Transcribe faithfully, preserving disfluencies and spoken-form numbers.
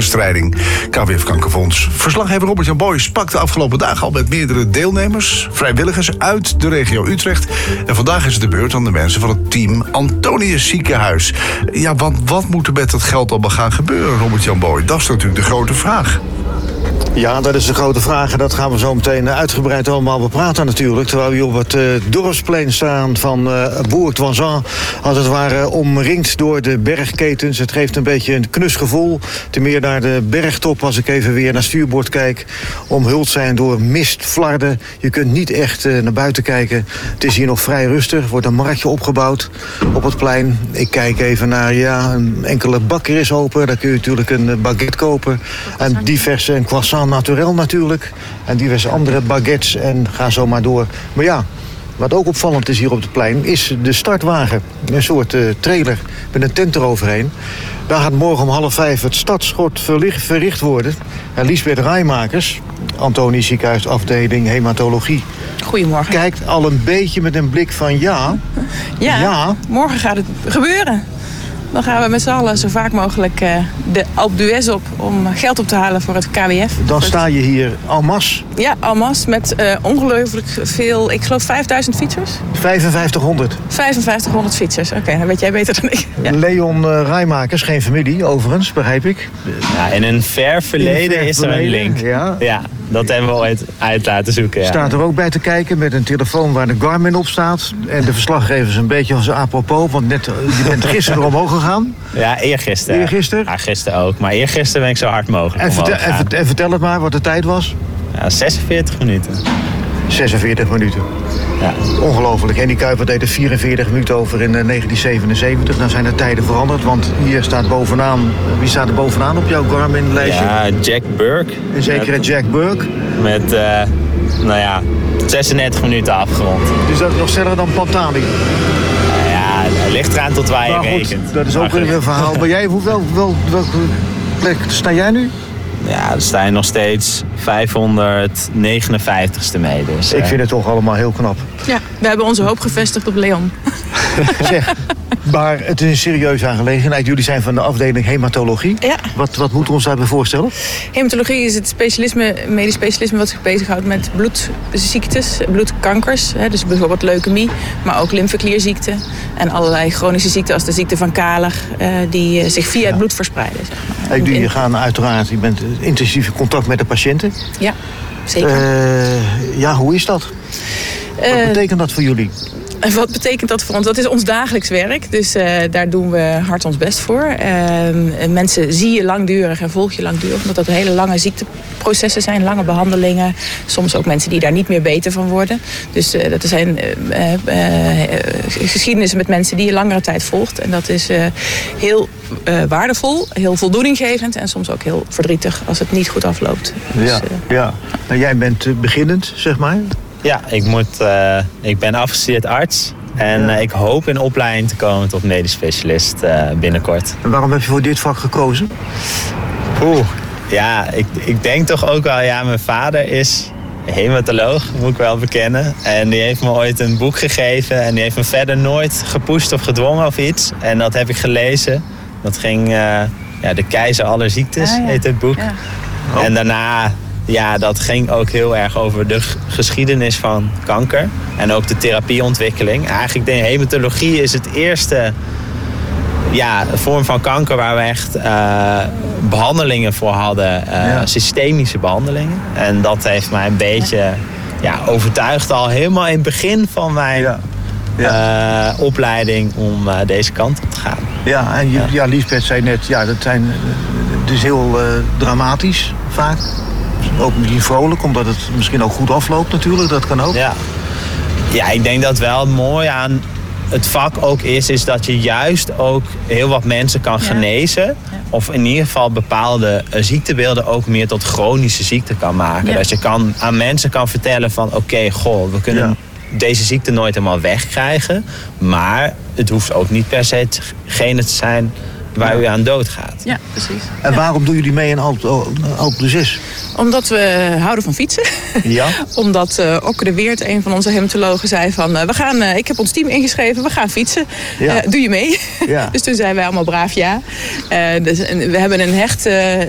kankerbestrijding, K W F Kankerfonds. Verslaggever Robert-Jan Boy sprak de afgelopen dagen al met meerdere deelnemers, vrijwilligers uit de regio Utrecht. En vandaag is het de beurt aan de mensen van het team Antonius Ziekenhuis. Ja, want wat moet er met dat geld allemaal gaan gebeuren, Robert-Jan Boy? Dat is natuurlijk de grote vraag. Ja, dat is de grote vraag en dat gaan we zo meteen uitgebreid allemaal bepraten natuurlijk. Terwijl we op het uh, dorpsplein staan van uh, Bourg-Toisanne, als het ware omringd door de bergketens. Het geeft een beetje een knus gevoel. Ten meer naar de bergtop, als ik even weer naar stuurboord kijk. Omhuld zijn door mist, flarden. Je kunt niet echt uh, naar buiten kijken. Het is hier nog vrij rustig. Er wordt een marktje opgebouwd op het plein. Ik kijk even naar, ja, een enkele bakker is open. Daar kun je natuurlijk een baguette kopen. En diverse, een croissant naturel natuurlijk. En diverse andere baguettes en ga zo maar door. Maar ja, wat ook opvallend is hier op het plein is de startwagen. Een soort uh, trailer met een tent eroverheen. Daar gaat morgen om half vijf het startschot verlicht, verricht worden. En Liesbeth Rijmakers, Antonius Ziekenhuis afdeling hematologie. Goedemorgen. Kijkt al een beetje met een blik van ja. Ja, ja. Morgen gaat het gebeuren. Dan gaan we met z'n allen zo vaak mogelijk uh, de Alpe d'Huez op om geld op te halen voor het K W F. Dan sta je hier en masse. Ja, en masse met uh, ongelooflijk veel, ik geloof vijfduizend fietsers. vijfenvijftighonderd. vijfenvijftighonderd fietsers, oké, okay, dan weet jij beter dan ik. Ja. Leon uh, Rijmakers, geen familie overigens, begrijp ik. Ja, in een ver verleden ver is er verleden, een link. Ja. ja, dat hebben we ooit uit laten zoeken. Ja. Staat er ook bij te kijken met een telefoon waar de Garmin op staat. En de verslaggevers een beetje als apropos, want net, je bent gisteren er omhoog gegaan. Ja, eergisteren. Eergisteren? Ja, gisteren ook. Maar eergisteren ben ik zo hard mogelijk en vertel, en, en vertel het maar wat de tijd was. Ja, zesenveertig minuten. zesenveertig minuten. Ja. Ongelooflijk. En die Kuiper deed er vierenveertig minuten over in negentien zevenenzeventig. Dan zijn de tijden veranderd, want hier staat bovenaan... Wie staat er bovenaan op jouw Garmin-lijstje? Ja, Jack Burke. Een zekere met, Jack Burke. Met, uh, nou ja, zesendertig minuten afgerond. Dus dat is nog sneller dan Pantani? Ja, het ligt eraan tot waar je maar rekent. Goed, dat is ook weer een verhaal. Maar jij, hoe, wel, wel, welke plek sta jij nu? Ja, daar sta je nog steeds vijfhonderdnegenenvijftigste mee. Dus, ik vind het toch allemaal heel knap. Ja, we hebben onze hoop gevestigd op Leon. Zeg, maar het is een serieuze aangelegenheid. Jullie zijn van de afdeling hematologie. Ja. Wat, wat moeten we ons daarbij voorstellen? Hematologie is het specialisme, medisch specialisme wat zich bezighoudt met bloedziektes, bloedkankers. Hè, dus bijvoorbeeld leukemie, maar ook lymfeklierziekten. En allerlei chronische ziekten als de ziekte van Kaler, uh, die zich via ja. het bloed verspreiden. Zeg maar. En jullie gaan uiteraard, je bent in intensief contact met de patiënten. Ja, zeker. Uh, ja, hoe is dat? Wat uh, betekent dat voor jullie? En wat betekent dat voor ons? Dat is ons dagelijks werk, dus uh, daar doen we hard ons best voor. Uh, mensen zie je langdurig en volg je langdurig, omdat dat hele lange ziekteprocessen zijn, lange behandelingen. Soms ook mensen die daar niet meer beter van worden. Dus uh, dat zijn uh, uh, uh, geschiedenissen met mensen die je langere tijd volgt. En dat is uh, heel uh, waardevol, heel voldoeninggevend en soms ook heel verdrietig als het niet goed afloopt. Ja, dus, uh, ja. Nou, jij bent uh, beginnend, zeg maar. Ja, ik, moet, uh, ik ben afgestudeerd arts en uh, ik hoop in opleiding te komen tot medisch specialist uh, binnenkort. En waarom heb je voor dit vak gekozen? Oeh, ja, ik, ik denk toch ook wel, ja, mijn vader is hematoloog, moet ik wel bekennen. En die heeft me ooit een boek gegeven en die heeft me verder nooit gepusht of gedwongen of iets. En dat heb ik gelezen. Dat ging, uh, ja, De Keizer aller ziektes, ah, ja. heet het boek. Ja. Oh. En daarna... Ja, dat ging ook heel erg over de geschiedenis van kanker. En ook de therapieontwikkeling. Eigenlijk de hematologie is het eerste ja, vorm van kanker waar we echt uh, behandelingen voor hadden. Uh, ja. Systemische behandelingen. En dat heeft mij een beetje ja, overtuigd al helemaal in het begin van mijn ja. Ja. Uh, opleiding om uh, deze kant op te gaan. Ja, en ja. ja, Liesbeth zei net, ja, dat zijn, het is heel uh, dramatisch vaak. Ook misschien vrolijk, omdat het misschien ook goed afloopt natuurlijk. Dat kan ook. Ja, ja ik denk dat wel het mooie aan het vak ook is... is dat je juist ook heel wat mensen kan genezen. Ja. Ja. Of in ieder geval bepaalde uh, ziektebeelden ook meer tot chronische ziekte kan maken. Ja. Dat je kan, aan mensen kan vertellen van... oké, okay, goh, we kunnen ja. deze ziekte nooit helemaal wegkrijgen. Maar het hoeft ook niet per se hetgene te zijn... waar ja. u aan dood gaat. Ja, precies. En ja. waarom doen jullie mee in Alpe d'Huez? Omdat we houden van fietsen. Ja. Omdat uh, Okke de Weert, een van onze hematologen, zei van... Uh, we gaan, uh, ik heb ons team ingeschreven, we gaan fietsen. Ja. Uh, doe je mee? Ja. Dus toen zeiden wij allemaal braaf ja. Uh, dus, we hebben een hechte